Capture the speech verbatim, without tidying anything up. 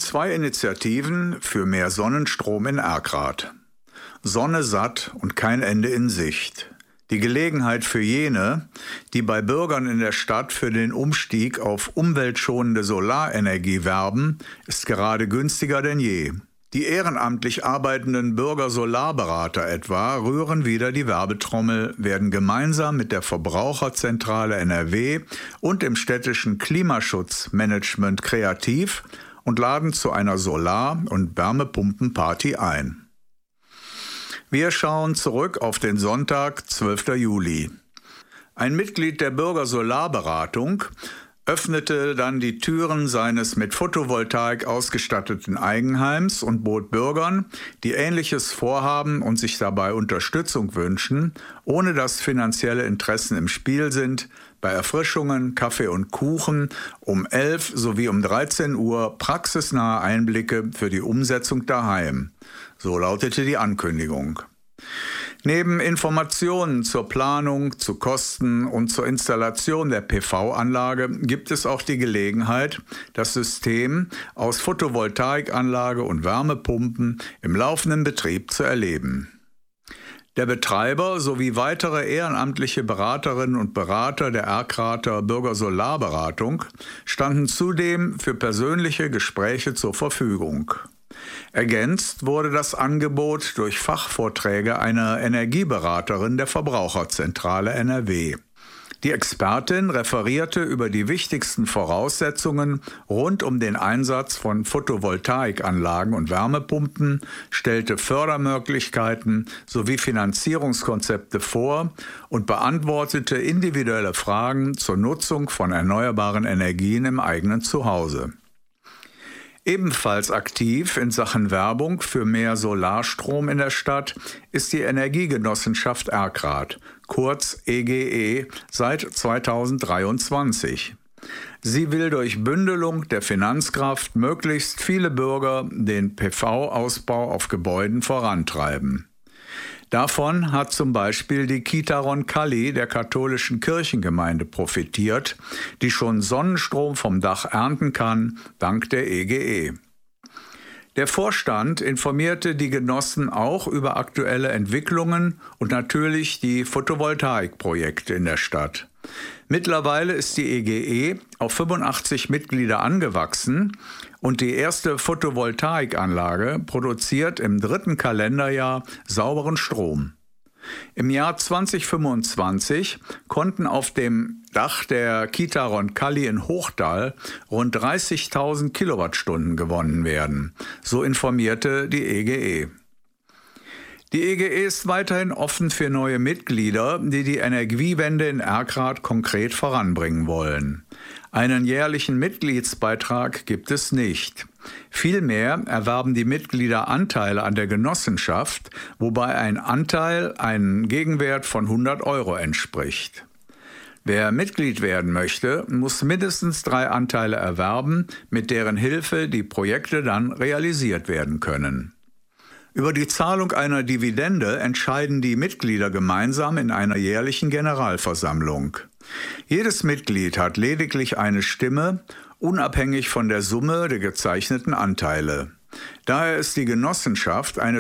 Zwei Initiativen für mehr Sonnenstrom in Erkrath. Sonne satt und kein Ende in Sicht. Die Gelegenheit für jene, die bei Bürgern in der Stadt für den Umstieg auf umweltschonende Solarenergie werben, ist gerade günstiger denn je. Die ehrenamtlich arbeitenden Bürgersolarberater etwa rühren wieder die Werbetrommel, werden gemeinsam mit der Verbraucherzentrale N R W und dem städtischen Klimaschutzmanagement kreativ und laden zu einer Solar- und Wärmepumpenparty ein. Wir schauen zurück auf den Sonntag, zwölften Juli. Ein Mitglied der Bürgersolarberatung öffnete dann die Türen seines mit Photovoltaik ausgestatteten Eigenheims und bot Bürgern, die Ähnliches vorhaben und sich dabei Unterstützung wünschen, ohne dass finanzielle Interessen im Spiel sind, bei Erfrischungen, Kaffee und Kuchen um elf sowie um dreizehn Uhr praxisnahe Einblicke für die Umsetzung daheim. So lautete die Ankündigung. Neben Informationen zur Planung, zu Kosten und zur Installation der P V-Anlage gibt es auch die Gelegenheit, das System aus Photovoltaikanlage und Wärmepumpen im laufenden Betrieb zu erleben. Der Betreiber sowie weitere ehrenamtliche Beraterinnen und Berater der Erkrather Bürgersolarberatung standen zudem für persönliche Gespräche zur Verfügung. Ergänzt wurde das Angebot durch Fachvorträge einer Energieberaterin der Verbraucherzentrale N R W. Die Expertin referierte über die wichtigsten Voraussetzungen rund um den Einsatz von Photovoltaikanlagen und Wärmepumpen, stellte Fördermöglichkeiten sowie Finanzierungskonzepte vor und beantwortete individuelle Fragen zur Nutzung von erneuerbaren Energien im eigenen Zuhause. Ebenfalls aktiv in Sachen Werbung für mehr Solarstrom in der Stadt ist die Energiegenossenschaft Erkrath, kurz E G E, seit zweitausenddreiundzwanzig. Sie will durch Bündelung der Finanzkraft möglichst viele Bürger den P V-Ausbau auf Gebäuden vorantreiben. Davon hat zum Beispiel die Kita Roncalli der katholischen Kirchengemeinde profitiert, die schon Sonnenstrom vom Dach ernten kann, dank der E G E. Der Vorstand informierte die Genossen auch über aktuelle Entwicklungen und natürlich die Photovoltaikprojekte in der Stadt. Mittlerweile ist die E G E auf fünfundachtzig Mitglieder angewachsen und die erste Photovoltaikanlage produziert im dritten Kalenderjahr sauberen Strom. Im Jahr zweitausendfünfundzwanzig konnten auf dem Dach der Kita Roncalli in Hochdahl rund dreißigtausend Kilowattstunden gewonnen werden, so informierte die E G E. Die E G E ist weiterhin offen für neue Mitglieder, die die Energiewende in Erkrath konkret voranbringen wollen. Einen jährlichen Mitgliedsbeitrag gibt es nicht. Vielmehr erwerben die Mitglieder Anteile an der Genossenschaft, wobei ein Anteil einen Gegenwert von hundert Euro entspricht. Wer Mitglied werden möchte, muss mindestens drei Anteile erwerben, mit deren Hilfe die Projekte dann realisiert werden können. Über die Zahlung einer Dividende entscheiden die Mitglieder gemeinsam in einer jährlichen Generalversammlung. Jedes Mitglied hat lediglich eine Stimme, unabhängig von der Summe der gezeichneten Anteile. Daher ist die Genossenschaft eine